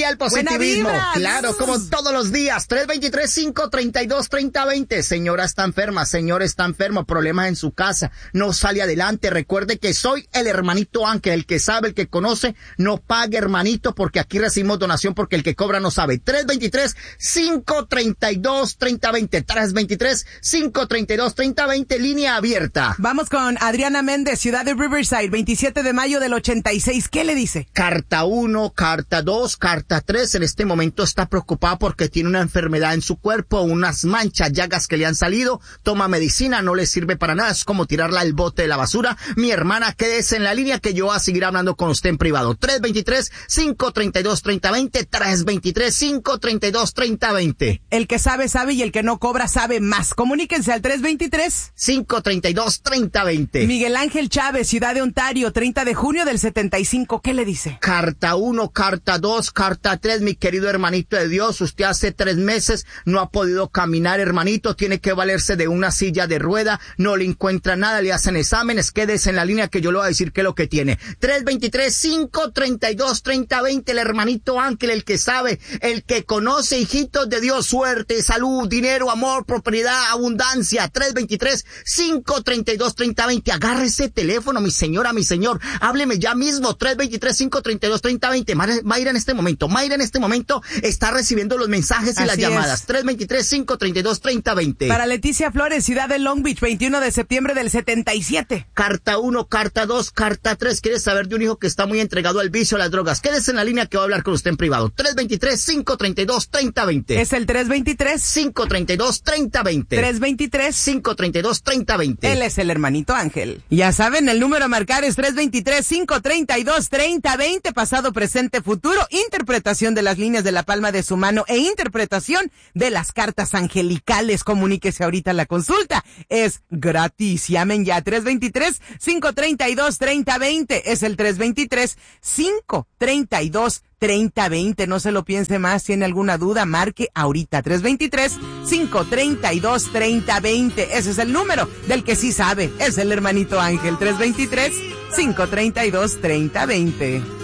energía, el positivismo. Claro, como todos los días. 323-532-3020. Señora está enferma, señor está enfermo, problemas en su casa, no sale adelante. Recuerde que soy el hermanito Ángel, el que sabe, el que conoce, no pague, hermanito, porque aquí recibimos donación, porque el que cobra no sabe. 323-532-3020. 323-532-3020, línea abierta. Vamos con Adriana Méndez, ciudad de Riverside, 27 de mayo del 86. ¿Qué le dice? Carta 1, carta 2, carta 3. En este momento está preocupada porque tiene una enfermedad en su cuerpo, unas manchas, llagas que le han salido. Toma medicina, no le sirve para nada. Es como tirarla al bote de la basura. Mi hermana, quédese en la línea que yo voy a seguir hablando con usted en privado. 323-532-3020. 323-532-3020. El que sabe, sabe, y el que no cobra, sabe más. Comuníquense al 323-532-3020. Miguel Ángel Chávez, ciudad de Ontario, 30 de junio del 75. ¿Qué le dice? Carta 1, carta 2, carta 3. Mi querido hermanito de Dios, usted hace 3 meses no ha podido caminar, hermanito. Tiene que valerse de una silla de rueda. No le encuentra nada, le hacen exámenes. Quédese en la línea que yo le voy a decir qué es lo que tiene. 323-532-3020. El hermanito Ángel, el que sabe, el que conoce, hijitos de Dios, suerte, salud, dinero, amor, prosperidad, abundancia. 323-532-3020. Agarre ese teléfono, mi señora, mi señor. Hábleme ya mismo. 323-532-3020. Mayra en este momento está recibiendo los mensajes y las llamadas. 323-532-3020. Para Leticia Flores, ciudad de Long Beach, 21 de septiembre del 77. Carta 1, carta 2, carta 3. ¿Quieres saber de un hijo que está muy entregado al vicio, a las drogas? Quédese en la línea que voy a hablar con usted en privado. 323-532-3020. Es el 323-532-3020. 323-532-3020. Él es el hermanito Ángel. Ya saben, el número a marcar es 323-532-3020. Pasado, presente, futuro. Interpretación de las líneas de la palma de su mano e interpretación de las cartas angelicales. Comuníquese ahorita a la consulta. Es gratis. Llamen ya. 323-532-3020. Es el 323-532-3020. No se lo piense más. ¿Tiene alguna duda? Marque ahorita. 323-532-3020. Ese es el número del que sí sabe. Es el hermanito Ángel. 323-532-3020.